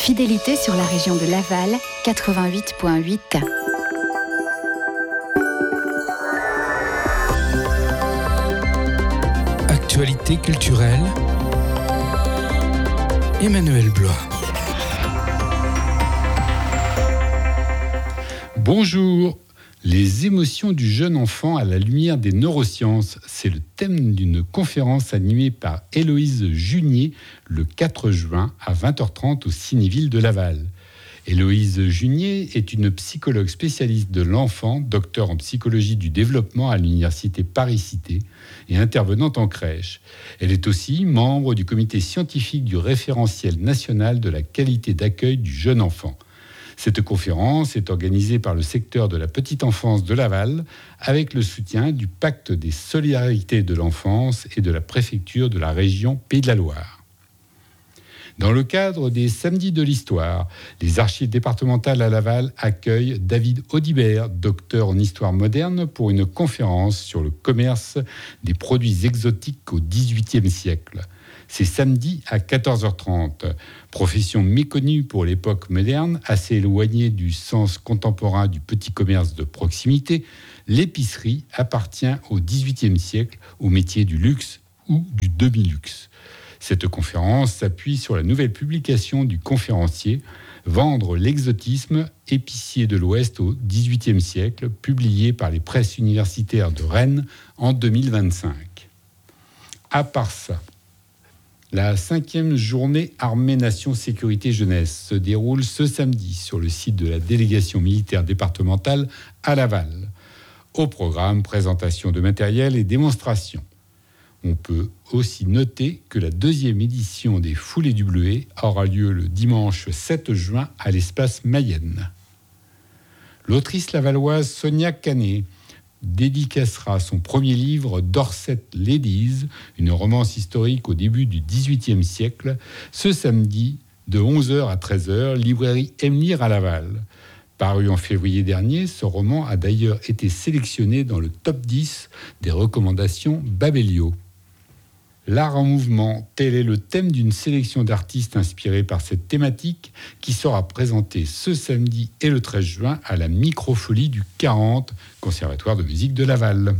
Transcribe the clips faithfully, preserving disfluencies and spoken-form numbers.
Fidélité sur la région de Laval, quatre-vingt-huit virgule huit. Actualité culturelle, Emmanuel Blois. Bonjour. Les émotions du jeune enfant à la lumière des neurosciences, c'est le thème d'une conférence animée par Héloïse Junier le quatre juin à vingt heures trente au Cinéville de Laval. Héloïse Junier est une psychologue spécialiste de l'enfant, docteur en psychologie du développement à l'université Paris-Cité et intervenante en crèche. Elle est aussi membre du comité scientifique du référentiel national de la qualité d'accueil du jeune enfant. Cette conférence est organisée par le secteur de la petite enfance de Laval avec le soutien du Pacte des solidarités de l'enfance et de la préfecture de la région Pays de la Loire. Dans le cadre des Samedis de l'Histoire, les archives départementales à Laval accueillent David Audibert, docteur en histoire moderne, pour une conférence sur le commerce des produits exotiques au dix-huitième siècle. C'est samedi à quatorze heures trente. Profession méconnue pour l'époque moderne, assez éloignée du sens contemporain du petit commerce de proximité, l'épicerie appartient au dix-huitième siècle au métier du luxe ou du demi-luxe. Cette conférence s'appuie sur la nouvelle publication du conférencier « Vendre l'exotisme, épicier de l'Ouest au dix-huitième siècle », publiée par les presses universitaires de Rennes en deux mille vingt-cinq. À part ça, la cinquième journée Armée-Nation Sécurité Jeunesse se déroule ce samedi sur le site de la délégation militaire départementale à Laval. Au programme, présentation de matériel et démonstration. On peut aussi noter que la deuxième édition des Foulées du Bleuet aura lieu le dimanche sept juin à l'espace Mayenne. L'autrice lavalloise Sonia Canet dédicacera son premier livre Dorset Ladies, une romance historique au début du dix-huitième siècle, ce samedi de onze heures à treize heures, librairie Emlir à Laval. Paru en février dernier, ce roman a d'ailleurs été sélectionné dans le top dix des recommandations Babelio. L'art en mouvement, tel est le thème d'une sélection d'artistes inspirés par cette thématique qui sera présentée ce samedi et le treize juin à la Microfolie du quarante, Conservatoire de musique de Laval.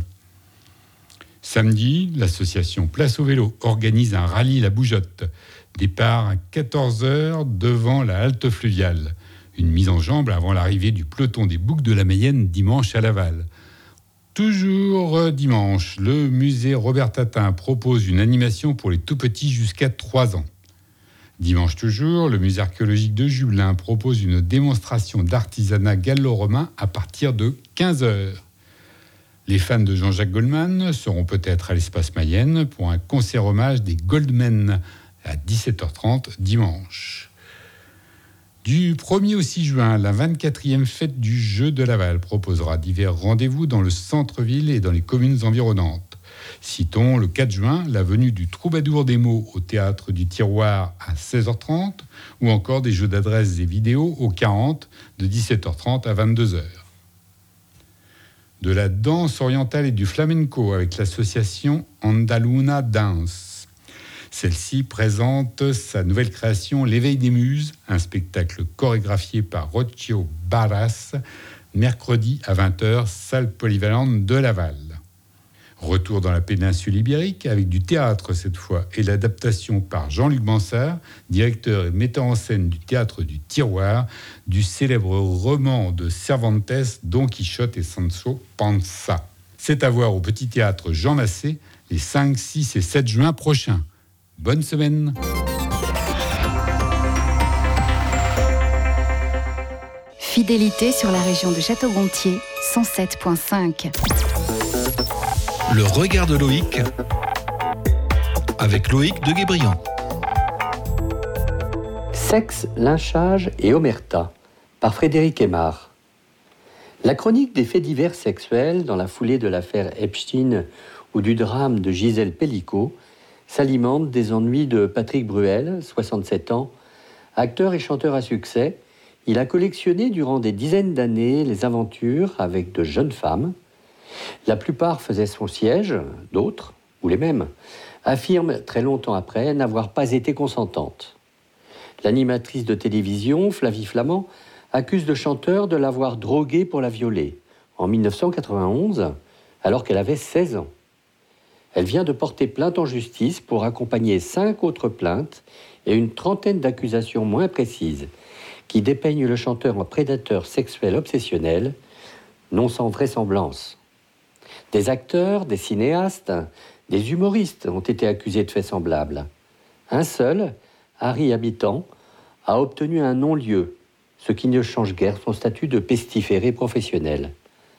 Samedi, l'association Place au Vélo organise un rallye La Bougeotte. Départ à quatorze heures devant la halte fluviale. Une mise en jambe avant l'arrivée du peloton des Boucs de la Mayenne dimanche à Laval. Toujours dimanche, le musée Robert Tatin propose une animation pour les tout-petits jusqu'à trois ans. Dimanche toujours, le musée archéologique de Jubelin propose une démonstration d'artisanat gallo-romain à partir de quinze heures. Les fans de Jean-Jacques Goldman seront peut-être à l'espace Mayenne pour un concert hommage des Goldmen à dix-sept heures trente dimanche. Du premier au six juin, la vingt-quatrième fête du jeu de Laval proposera divers rendez-vous dans le centre-ville et dans les communes environnantes. Citons le quatre juin, la venue du Troubadour des mots au théâtre du Tiroir à seize heures trente ou encore des jeux d'adresses et vidéos au quarante de dix-sept heures trente à vingt-deux heures. De la danse orientale et du flamenco avec l'association Andaluna Dance. Celle-ci présente sa nouvelle création L'Éveil des Muses, un spectacle chorégraphié par Rocio Barras, mercredi à vingt heures, salle polyvalente de Laval. Retour dans la péninsule ibérique avec du théâtre cette fois et l'adaptation par Jean-Luc Bansard, directeur et metteur en scène du théâtre du Tiroir, du célèbre roman de Cervantes Don Quichotte et Sancho Panza. C'est à voir au Petit Théâtre Jean Massé les cinq, six et sept juin prochains. Bonne semaine. Fidélité sur la région de Château-Gontier, cent sept virgule cinq. Le regard de Loïc avec Loïc de Guébriand. Sexe, lynchage et omerta par Frédéric Aymar. La chronique des faits divers sexuels dans la foulée de l'affaire Epstein ou du drame de Gisèle Pellicot s'alimente des ennuis de Patrick Bruel, soixante-sept ans, acteur et chanteur à succès. Il a collectionné durant des dizaines d'années les aventures avec de jeunes femmes. La plupart faisaient son siège, d'autres, ou les mêmes, affirment très longtemps après n'avoir pas été consentantes. L'animatrice de télévision, Flavie Flament, accuse le chanteur de l'avoir droguée pour la violer, en dix-neuf cent quatre-vingt-onze, alors qu'elle avait seize ans. Elle vient de porter plainte en justice pour accompagner cinq autres plaintes et une trentaine d'accusations moins précises qui dépeignent le chanteur en prédateur sexuel obsessionnel, non sans vraisemblance. Des acteurs, des cinéastes, des humoristes ont été accusés de faits semblables. Un seul, Harry Habitant, a obtenu un non-lieu, ce qui ne change guère son statut de pestiféré professionnel.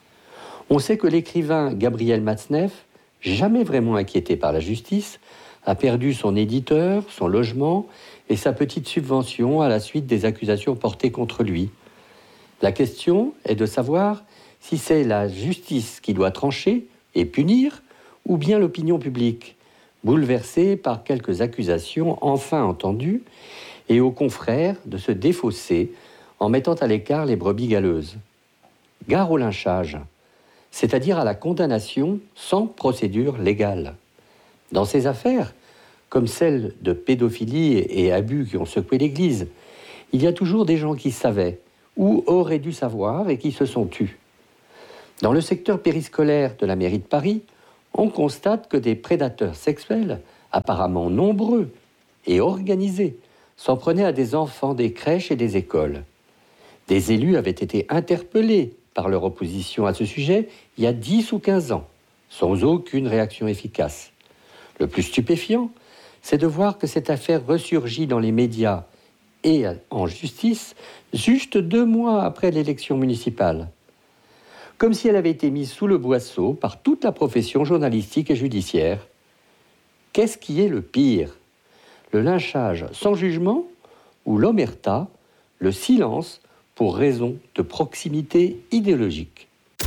On sait que l'écrivain Gabriel Matzneff, jamais vraiment inquiété par la justice, a perdu son éditeur, son logement et sa petite subvention à la suite des accusations portées contre lui. La question est de savoir si c'est la justice qui doit trancher et punir, ou bien l'opinion publique, bouleversée par quelques accusations enfin entendues, et aux confrères de se défausser en mettant à l'écart les brebis galeuses. Gare au lynchage, c'est-à-dire à la condamnation sans procédure légale. Dans ces affaires, comme celles de pédophilie et abus qui ont secoué l'Église, il y a toujours des gens qui savaient ou auraient dû savoir et qui se sont tus. Dans le secteur périscolaire de la mairie de Paris, on constate que des prédateurs sexuels, apparemment nombreux et organisés, s'en prenaient à des enfants des crèches et des écoles. Des élus avaient été interpellés par leur opposition à ce sujet il y a dix ou quinze ans, sans aucune réaction efficace. Le plus stupéfiant, c'est de voir que cette affaire ressurgit dans les médias et en justice juste deux mois après l'élection municipale. Comme si elle avait été mise sous le boisseau par toute la profession journalistique et judiciaire. Qu'est-ce qui est le pire ? Le lynchage sans jugement ou l'omerta, le silence pour raison de proximité idéologique.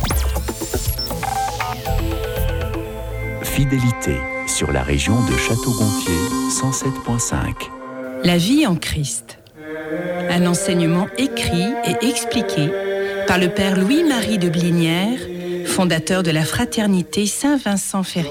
Fidélité sur la région de Château-Gontier, cent sept virgule cinq. La vie en Christ. Un enseignement écrit et expliqué par le père Louis-Marie de Blinière, fondateur de la fraternité Saint-Vincent-Ferrier.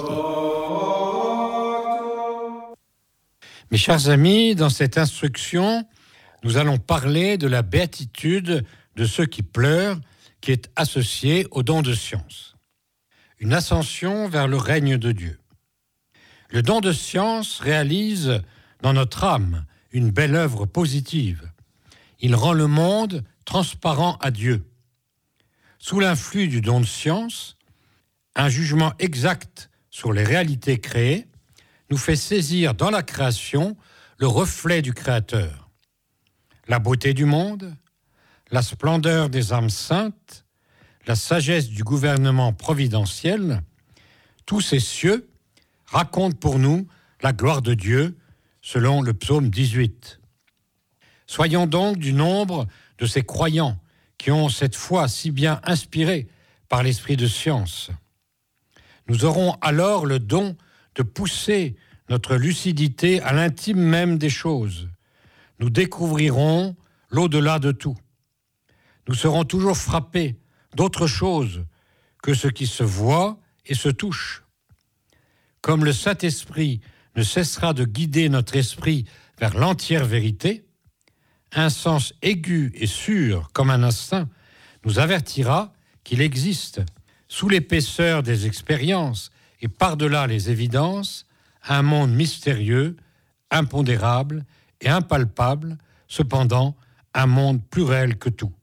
Mes chers amis, dans cette instruction, nous allons parler de la béatitude de ceux qui pleurent, qui est associée au don de science. Une ascension vers le règne de Dieu. Le don de science réalise dans notre âme une belle œuvre positive. Il rend le monde transparent à Dieu. Sous l'influx du don de science, un jugement exact sur les réalités créées nous fait saisir dans la création le reflet du Créateur. La beauté du monde, la splendeur des âmes saintes, la sagesse du gouvernement providentiel, tous ces cieux racontent pour nous la gloire de Dieu, selon le psaume dix-huit. Soyons donc du nombre de ces croyants qui ont cette foi si bien inspirée par l'esprit de science. Nous aurons alors le don de pousser notre lucidité à l'intime même des choses. Nous découvrirons l'au-delà de tout. Nous serons toujours frappés d'autre chose que ce qui se voit et se touche. Comme le Saint-Esprit ne cessera de guider notre esprit vers l'entière vérité, un sens aigu et sûr comme un instinct nous avertira qu'il existe, sous l'épaisseur des expériences et par-delà les évidences, un monde mystérieux, impondérable et impalpable, cependant un monde plus réel que tout.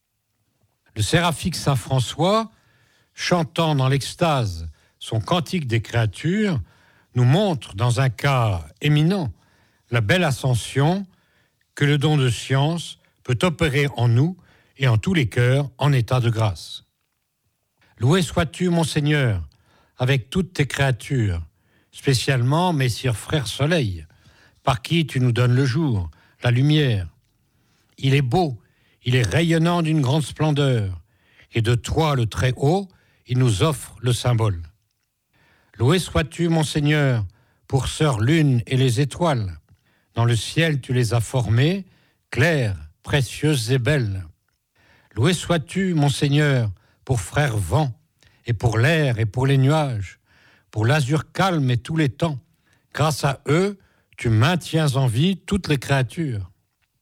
Le séraphique Saint François, chantant dans l'extase son cantique des créatures, nous montre dans un cas éminent la belle ascension que le don de science peut opérer en nous et en tous les cœurs en état de grâce. Loué sois-tu, mon Seigneur, avec toutes tes créatures, spécialement Messire Frère Soleil, par qui tu nous donnes le jour, la lumière. Il est beau, il est rayonnant d'une grande splendeur, et de toi, le Très-Haut, il nous offre le symbole. Loué sois-tu, mon Seigneur, pour sœur lune et les étoiles. Dans le ciel, tu les as formées, claires, précieuses et belles. Loué sois-tu, mon Seigneur, pour frère vent, et pour l'air et pour les nuages, pour l'azur calme et tous les temps. Grâce à eux, tu maintiens en vie toutes les créatures.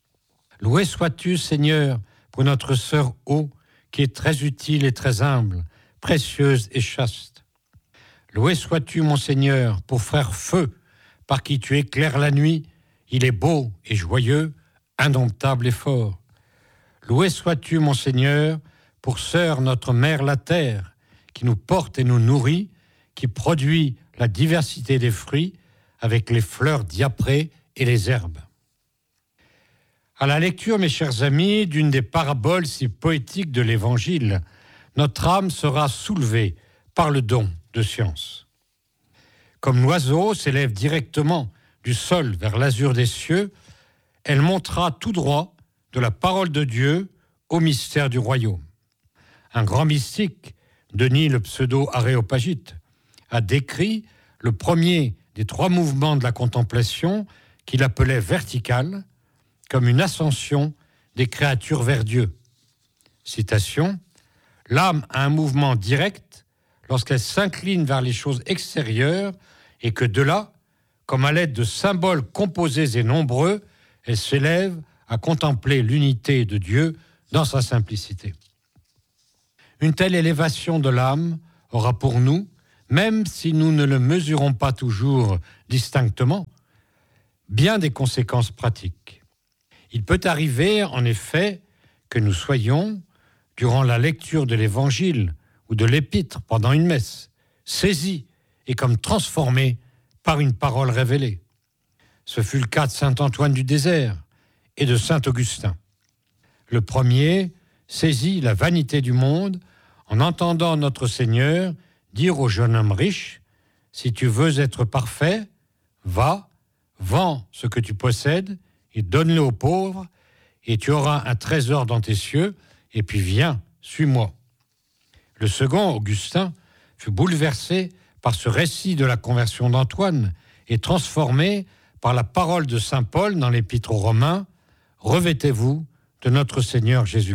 Loué sois-tu, Seigneur, pour notre sœur O, qui est très utile et très humble, précieuse et chaste. Loué sois-tu, mon Seigneur, pour frère Feu, par qui tu éclaires la nuit. Il est beau et joyeux, indomptable et fort. Loué sois-tu, mon Seigneur, pour sœur notre mère la terre, qui nous porte et nous nourrit, qui produit la diversité des fruits avec les fleurs diaprées et les herbes. À la lecture, mes chers amis, d'une des paraboles si poétiques de l'Évangile, notre âme sera soulevée par le don de science. Comme l'oiseau s'élève directement du sol vers l'azur des cieux, elle montera tout droit de la parole de Dieu au mystère du royaume. Un grand mystique, Denis le pseudo-aréopagite, a décrit le premier des trois mouvements de la contemplation qu'il appelait vertical, comme une ascension des créatures vers Dieu. Citation, « L'âme a un mouvement direct lorsqu'elle s'incline vers les choses extérieures et que de là, comme à l'aide de symboles composés et nombreux, elle s'élève à contempler l'unité de Dieu dans sa simplicité. » Une telle élévation de l'âme aura pour nous, même si nous ne le mesurons pas toujours distinctement, bien des conséquences pratiques. Il peut arriver, en effet, que nous soyons, durant la lecture de l'Évangile ou de l'Épître pendant une messe, saisis et comme transformés par une parole révélée. Ce fut le cas de saint Antoine du Désert et de saint Augustin. Le premier saisit la vanité du monde en entendant notre Seigneur dire au jeune homme riche, « Si tu veux être parfait, va, vends ce que tu possèdes et donne-le aux pauvres, et tu auras un trésor dans tes cieux, et puis viens, suis-moi. » Le second, Augustin, fut bouleversé par ce récit de la conversion d'Antoine et transformé par la parole de saint Paul dans l'Épître aux Romains, « Revêtez-vous de notre Seigneur Jésus-Christ. »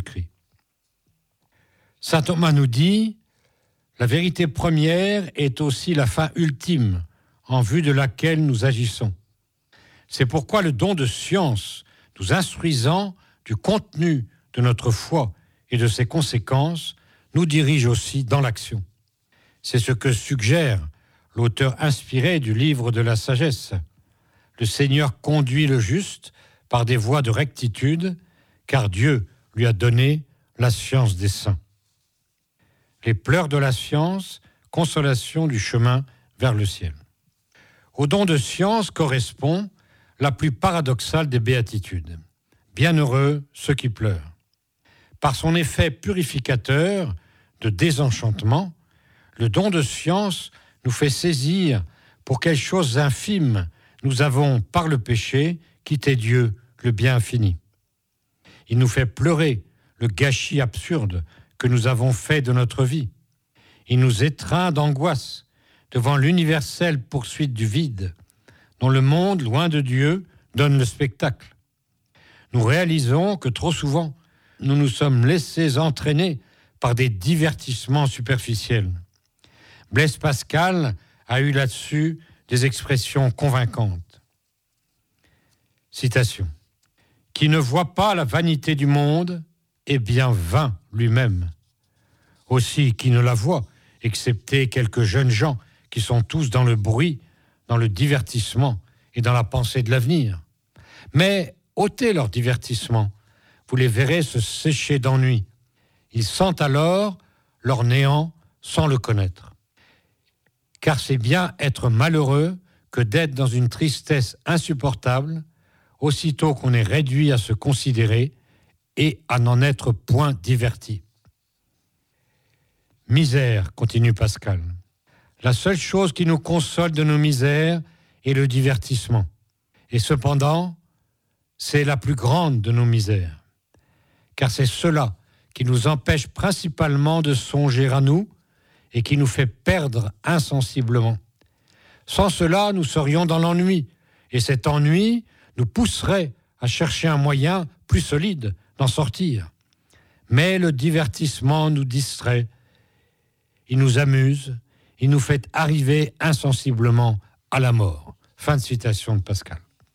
Saint Thomas nous dit, la vérité première est aussi la fin ultime, en vue de laquelle nous agissons. C'est pourquoi le don de science, nous instruisant du contenu de notre foi et de ses conséquences, nous dirige aussi dans l'action. C'est ce que suggère l'auteur inspiré du livre de la sagesse. Le Seigneur conduit le juste par des voies de rectitude, car Dieu lui a donné la science des saints. Les pleurs de la science, consolation du chemin vers le ciel. Au don de science correspond la plus paradoxale des béatitudes. Bienheureux ceux qui pleurent. Par son effet purificateur de désenchantement, le don de science nous fait saisir pour quelles choses infimes nous avons, par le péché, quitté Dieu, le bien infini. Il nous fait pleurer le gâchis absurde que nous avons fait de notre vie. Il nous étreint d'angoisse devant l'universelle poursuite du vide, dont le monde, loin de Dieu, donne le spectacle. Nous réalisons que trop souvent, nous nous sommes laissés entraîner par des divertissements superficiels. Blaise Pascal a eu là-dessus des expressions convaincantes. Citation. « Qui ne voit pas la vanité du monde est bien vain lui-même. Aussi qui ne la voit, excepté quelques jeunes gens qui sont tous dans le bruit, dans le divertissement et dans la pensée de l'avenir. Mais ôtez leur divertissement, vous les verrez se sécher d'ennui. Ils sentent alors leur néant sans le connaître. Car c'est bien être malheureux que d'être dans une tristesse insupportable, aussitôt qu'on est réduit à se considérer et à n'en être point diverti. Misère, continue Pascal. La seule chose qui nous console de nos misères est le divertissement. Et cependant, c'est la plus grande de nos misères. Car c'est cela qui nous empêche principalement de songer à nous et qui nous fait perdre insensiblement. Sans cela, nous serions dans l'ennui. Et cet ennui nous pousserait à chercher un moyen plus solide d'en sortir. Mais le divertissement nous distrait, il nous amuse, il nous fait arriver insensiblement à la mort. Fin de citation de Pascal.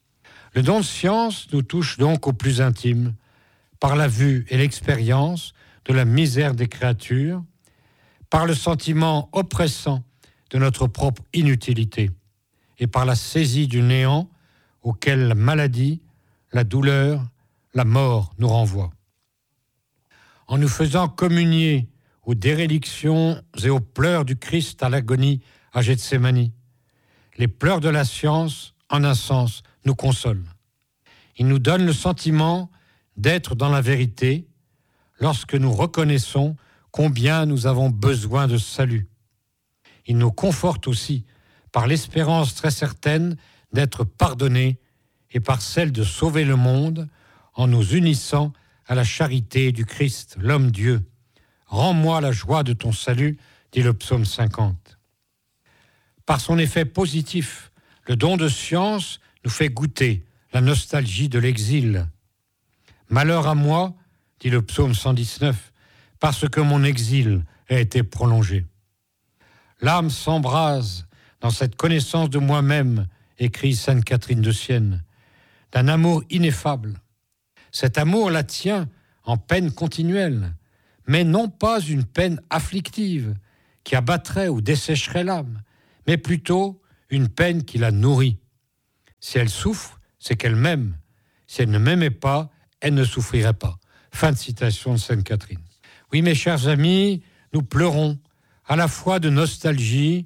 Le don de science nous touche donc au plus intime, par la vue et l'expérience de la misère des créatures, par le sentiment oppressant de notre propre inutilité et par la saisie du néant auquel la maladie, la douleur, la mort nous renvoient. En nous faisant communier aux dérélictions et aux pleurs du Christ à l'agonie à Gethsémani, les pleurs de la science, en un sens, nous consolent. Ils nous donnent le sentiment d'être dans la vérité lorsque nous reconnaissons combien nous avons besoin de salut. Ils nous confortent aussi par l'espérance très certaine d'être pardonnés et par celle de sauver le monde en nous unissant à la charité du Christ, l'homme-Dieu. Rends-moi la joie de ton salut, dit le psaume cinquante. Par son effet positif, le don de science nous fait goûter la nostalgie de l'exil. Malheur à moi, dit le psaume cent dix-neuf, parce que mon exil a été prolongé. L'âme s'embrase dans cette connaissance de moi-même, écrit sainte Catherine de Sienne, d'un amour ineffable. Cet amour la tient en peine continuelle, mais non pas une peine afflictive qui abattrait ou dessécherait l'âme, mais plutôt une peine qui la nourrit. Si elle souffre, c'est qu'elle m'aime. Si elle ne m'aimait pas, elle ne souffrirait pas. Fin de citation de sainte Catherine. Oui, mes chers amis, nous pleurons à la fois de nostalgie